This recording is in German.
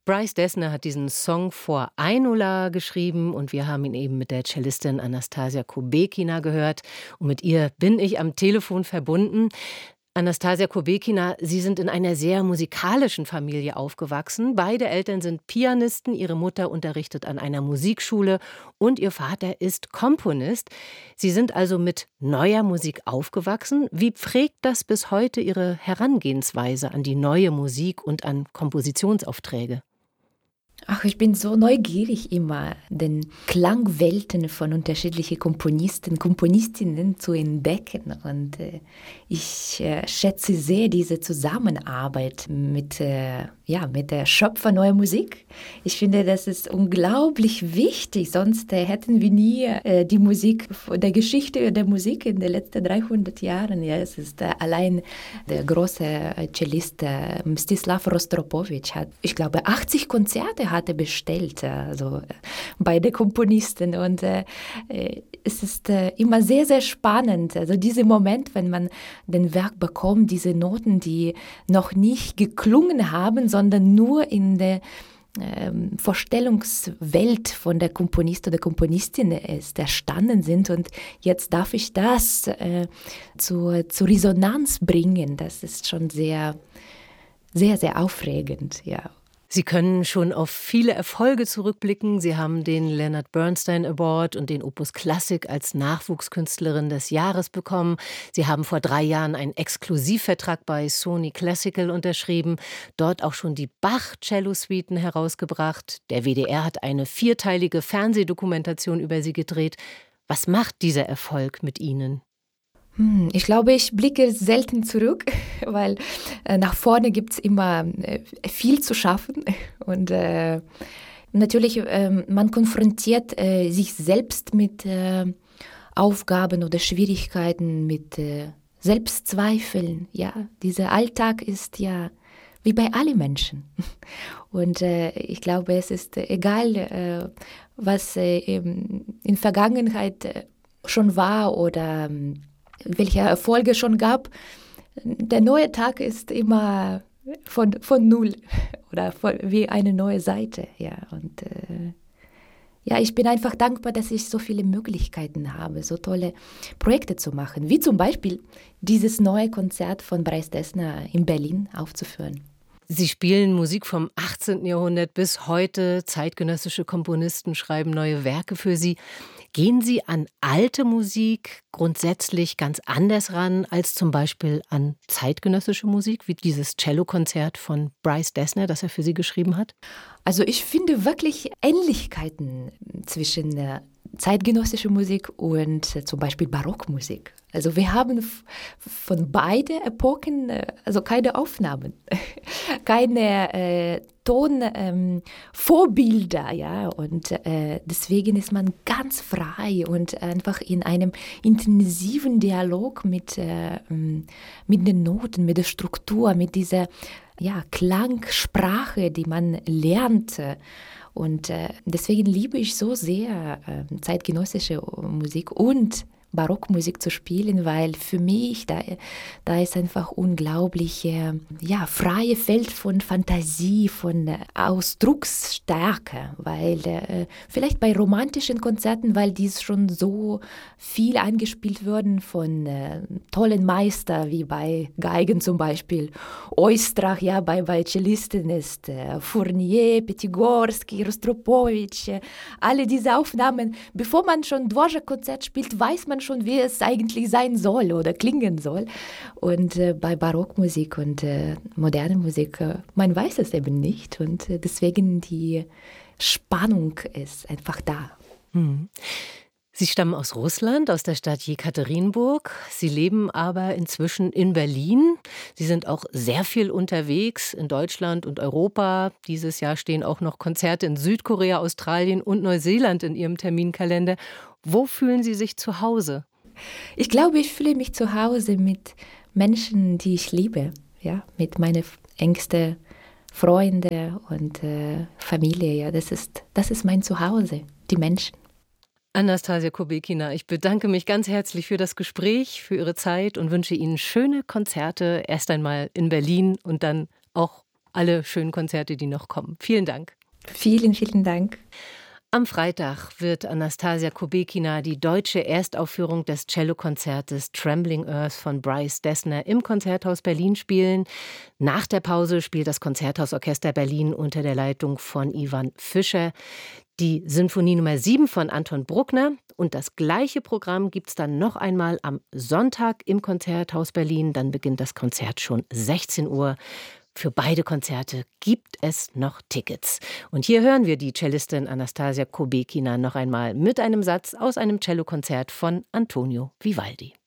Bryce Dessner hat diesen Song vor Ainola geschrieben und wir haben ihn eben mit der Cellistin Anastasia Kubekina gehört. Und mit ihr bin ich am Telefon verbunden. Anastasia Kubekina, Sie sind in einer sehr musikalischen Familie aufgewachsen. Beide Eltern sind Pianisten, Ihre Mutter unterrichtet an einer Musikschule und Ihr Vater ist Komponist. Sie sind also mit neuer Musik aufgewachsen. Wie prägt das bis heute Ihre Herangehensweise an die neue Musik und an Kompositionsaufträge? Ach, ich bin so neugierig immer, den Klangwelten von unterschiedlichen Komponisten, Komponistinnen zu entdecken. Und ich schätze sehr diese Zusammenarbeit mit der Schöpfer neuer Musik. Ich finde, das ist unglaublich wichtig, sonst hätten wir nie die Musik, der Geschichte der Musik in den letzten 300 Jahren. Ja, es ist allein der große Cellist Mstislav Rostropovich hat, ich glaube, 80 Konzerte hatte bestellt, also bei den Komponisten. Und es ist immer sehr, sehr spannend. Also dieser Moment, wenn man den Werk bekommt, diese Noten, die noch nicht geklungen haben, sondern nur in der Vorstellungswelt von der Komponist oder Komponistin entstanden sind. Und jetzt darf ich das zur Resonanz bringen. Das ist schon sehr, sehr, sehr aufregend, ja. Sie können schon auf viele Erfolge zurückblicken. Sie haben den Leonard Bernstein Award und den Opus Classic als Nachwuchskünstlerin des Jahres bekommen. Sie haben vor 3 Jahren einen Exklusivvertrag bei Sony Classical unterschrieben, dort auch schon die Bach-Cello-Suiten herausgebracht. Der WDR hat eine 4-teilige Fernsehdokumentation über Sie gedreht. Was macht dieser Erfolg mit Ihnen? Ich glaube, ich blicke selten zurück, weil nach vorne gibt es immer viel zu schaffen. Und natürlich, man konfrontiert sich selbst mit Aufgaben oder Schwierigkeiten, mit Selbstzweifeln. Ja, dieser Alltag ist ja wie bei allen Menschen. Und ich glaube, es ist egal, was in Vergangenheit schon war oder welche Erfolge schon gab. Der neue Tag ist immer von Null oder wie eine neue Seite. Ja. Und ich bin einfach dankbar, dass ich so viele Möglichkeiten habe, so tolle Projekte zu machen, wie zum Beispiel dieses neue Konzert von Bryce Dessner in Berlin aufzuführen. Sie spielen Musik vom 18. Jahrhundert bis heute. Zeitgenössische Komponisten schreiben neue Werke für Sie. Gehen Sie an alte Musik grundsätzlich ganz anders ran als zum Beispiel an zeitgenössische Musik, wie dieses Cellokonzert von Bryce Dessner, das er für Sie geschrieben hat? Also ich finde wirklich Ähnlichkeiten zwischen zeitgenössischer Musik und zum Beispiel Barockmusik. Also wir haben von beiden Epochen also keine Aufnahmen, keine Tonvorbilder, ja, und deswegen ist man ganz frei und einfach in einem intensiven Dialog mit den Noten, mit der Struktur, mit dieser Klangsprache, die man lernt. Und deswegen liebe ich so sehr zeitgenössische Musik und Barockmusik zu spielen, weil für mich da ist einfach unglaublich freie Feld von Fantasie, von Ausdrucksstärke, weil vielleicht bei romantischen Konzerten, weil dies schon so viel eingespielt wurden von tollen Meistern, wie bei Geigen zum Beispiel, Oistrach, ja, bei Cellisten ist Fournier, Petigorsky, Rostropovich, alle diese Aufnahmen, bevor man schon Dvorak-Konzert spielt, weiß man schon, wie es eigentlich sein soll oder klingen soll. Und bei Barockmusik und moderner Musik, man weiß es eben nicht. Und deswegen die Spannung ist einfach da. Sie stammen aus Russland, aus der Stadt Jekaterinburg. Sie leben aber inzwischen in Berlin. Sie sind auch sehr viel unterwegs in Deutschland und Europa. Dieses Jahr stehen auch noch Konzerte in Südkorea, Australien und Neuseeland in Ihrem Terminkalender. Wo fühlen Sie sich zu Hause? Ich glaube, ich fühle mich zu Hause mit Menschen, die ich liebe, ja, mit meinen engsten Freunden und Familie. Ja, das ist mein Zuhause, die Menschen. Anastasia Kubekina, ich bedanke mich ganz herzlich für das Gespräch, für Ihre Zeit und wünsche Ihnen schöne Konzerte, erst einmal in Berlin und dann auch alle schönen Konzerte, die noch kommen. Vielen Dank. Vielen, vielen Dank. Am Freitag wird Anastasia Kubekina die deutsche Erstaufführung des Cellokonzertes Trembling Earth von Bryce Dessner im Konzerthaus Berlin spielen. Nach der Pause spielt das Konzerthausorchester Berlin unter der Leitung von Ivan Fischer die Sinfonie Nummer 7 von Anton Bruckner. Und das gleiche Programm gibt es dann noch einmal am Sonntag im Konzerthaus Berlin. Dann beginnt das Konzert schon 16 Uhr. Für beide Konzerte gibt es noch Tickets. Und hier hören wir die Cellistin Anastasia Kubekina noch einmal mit einem Satz aus einem Cellokonzert von Antonio Vivaldi.